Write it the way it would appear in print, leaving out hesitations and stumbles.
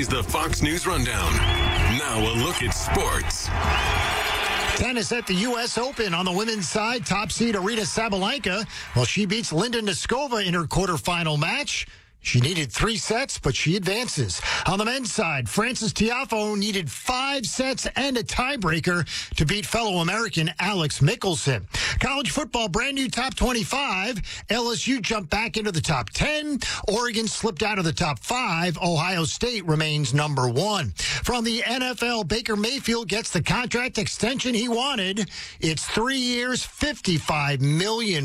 is the Fox News Rundown. Now a look at sports. Tennis at the U.S. Open. On the women's side, top seed Aryna Sabalenka. Well, she beats Linda Noskova in her quarterfinal match. She needed 3 sets, but she advances. On the men's side, Frances Tiafoe needed 5 sets and a tiebreaker to beat fellow American Alex Michelsen. College football, brand new top 25. LSU jumped back into the top 10. Oregon slipped out of the top 5. Ohio State remains number 1. From the NFL, Baker Mayfield gets the contract extension he wanted. It's 3 years, $55 million.